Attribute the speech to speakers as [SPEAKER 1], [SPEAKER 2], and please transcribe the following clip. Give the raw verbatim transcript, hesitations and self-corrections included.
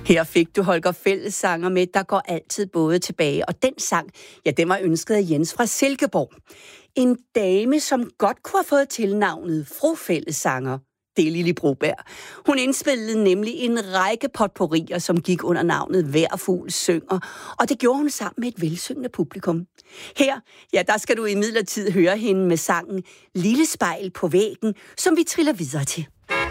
[SPEAKER 1] Her fik du Holger Fællessanger med Der går altid både tilbage, og den sang, ja, den var ønsket af Jens fra Silkeborg. En dame, som godt kunne have fået tilnavnet Fru Fællessanger. Det er Lili Broberg. Hun indspillede nemlig en række potpourrier, som gik under navnet Hver fugl synger, og det gjorde hun sammen med et velsyngende publikum. Her, ja, der skal du imidlertid høre hende med sangen Lille spejl på væggen, som vi triller videre til.